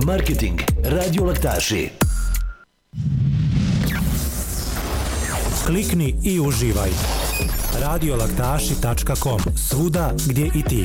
Marketing Radio Laktaši. Klikni i uživaj. radiolaktaši.com, svuda gdje i ti.